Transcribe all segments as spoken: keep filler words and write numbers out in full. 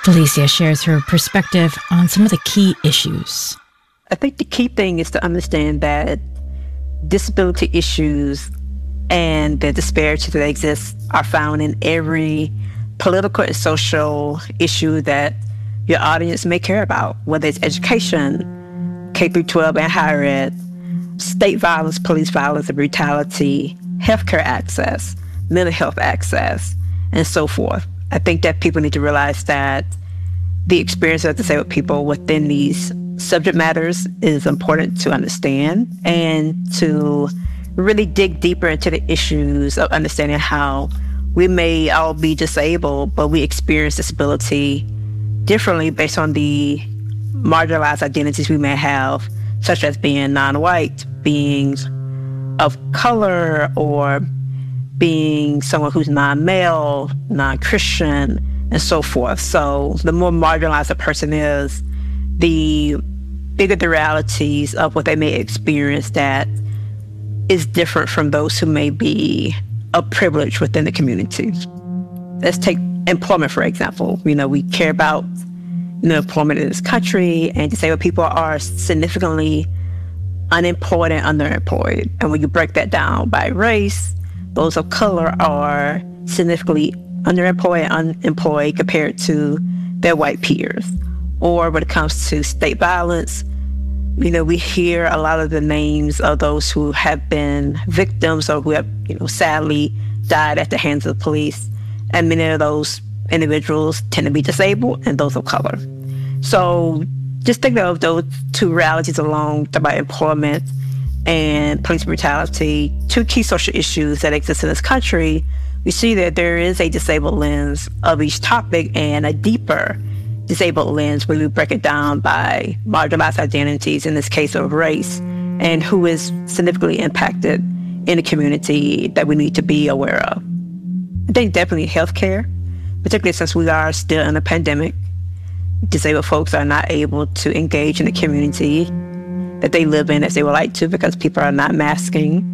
Felicia shares her perspective on some of the key issues. I think the key thing is to understand that disability issues and the disparities that exist are found in every political and social issue that your audience may care about, whether it's education, K through twelve and higher ed, state violence, police violence and brutality, healthcare access, mental health access, and so forth. I think that people need to realize that the experience of disabled people within these subject matters is important to understand and to really dig deeper into the issues of understanding how we may all be disabled, but we experience disability differently based on the marginalized identities we may have, such as being non-white, being of color, or being someone who's non-male, non-Christian, and so forth. So the more marginalized a person is, the bigger the realities of what they may experience that is different from those who may be of privilege within the community. Let's take employment, for example. You know, we care about you know, employment in this country, and disabled people are significantly unemployed and underemployed. And when you break that down by race, those of color are significantly underemployed and unemployed compared to their white peers. Or when it comes to state violence, you know, we hear a lot of the names of those who have been victims or who have, you know, sadly died at the hands of the police. And many of those individuals tend to be disabled and those of color. So just think of those two realities alone, about employment and police brutality, two key social issues that exist in this country. We see that there is a disabled lens of each topic and a deeper disabled lens when we break it down by marginalized identities, in this case of race, and who is significantly impacted in the community that we need to be aware of. I think definitely healthcare, particularly since we are still in a pandemic. Disabled folks are not able to engage in the community that they live in as they would like to because people are not masking.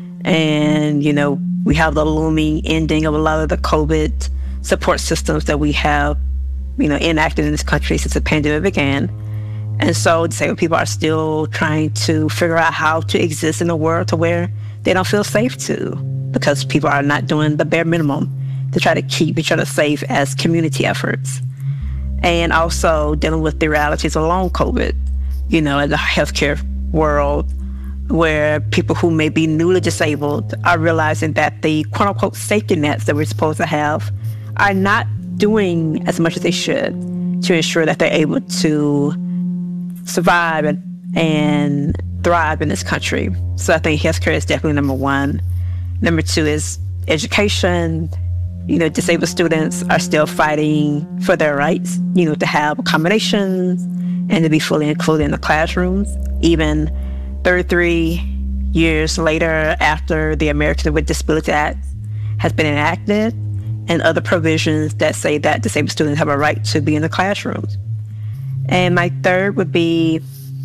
And, you know, we have the looming ending of a lot of the COVID support systems that we have, you know, enacted in this country since the pandemic began. And so disabled people are still trying to figure out how to exist in a world to where they don't feel safe to, because people are not doing the bare minimum to try to keep each other safe as community efforts. And also dealing with the realities of long COVID, you know, in the healthcare world, where people who may be newly disabled are realizing that the quote-unquote safety nets that we're supposed to have are not doing as much as they should to ensure that they're able to survive and, and thrive in this country. So I think healthcare is definitely number one. Number two is education. You know, disabled students are still fighting for their rights, you know, to have accommodations and to be fully included in the classrooms, even thirty-three years later after the Americans with Disabilities Act has been enacted, and other provisions that say that disabled students have a right to be in the classrooms. And my third would be,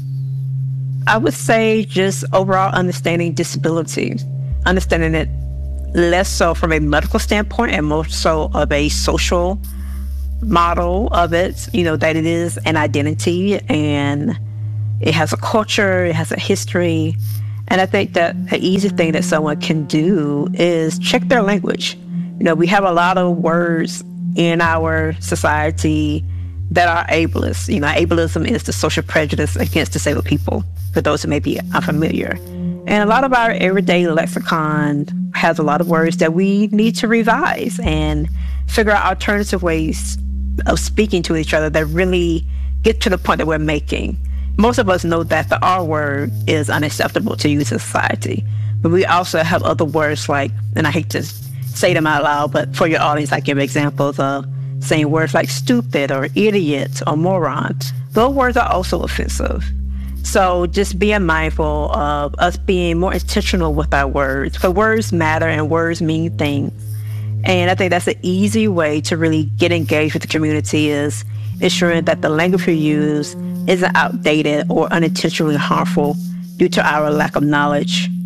I would say, just overall understanding disability, understanding it less so from a medical standpoint and more so of a social model of it, you know, that it is an identity and it has a culture, it has a history. And I think that an easy thing that someone can do is check their language. You know, we have a lot of words in our society that are ableist. You know, ableism is the social prejudice against disabled people, for those who may be unfamiliar. And a lot of our everyday lexicon has a lot of words that we need to revise and figure out alternative ways of speaking to each other that really get to the point that we're making. Most of us know that the R word is unacceptable to use in society, but we also have other words like, and I hate to say them out loud, but for your audience, I give examples of saying words like stupid or idiot or moron. Those words are also offensive. So just being mindful of us being more intentional with our words, because words matter and words mean things. And I think that's an easy way to really get engaged with the community, is ensuring that the language we use isn't outdated or unintentionally harmful due to our lack of knowledge